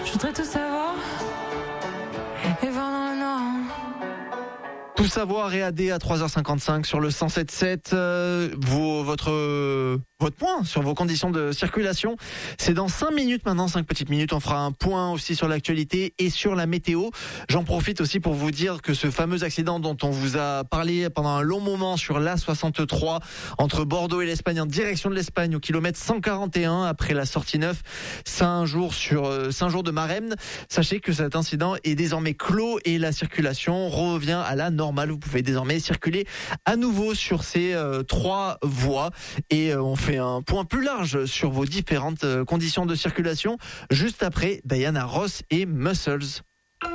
Je voudrais tout savoir et voir dans le noir. Tout savoir et AD à 3h55 sur le 107.7. Votre point sur vos conditions de circulation, c'est dans 5 minutes maintenant, 5 petites minutes. On fera un point aussi sur l'actualité et sur la météo. J'en profite aussi pour vous dire que ce fameux accident dont on vous a parlé pendant un long moment sur l'A63 entre Bordeaux et l'Espagne en direction de l'Espagne au kilomètre 141 après la sortie 9, Saint-Jour de Maremne. Sachez que cet incident est désormais clos et la circulation revient à la normale. Vous pouvez désormais circuler à nouveau sur ces 3 voies et on fait un point plus large sur vos différentes conditions de circulation juste après Diana Ross et Muscles.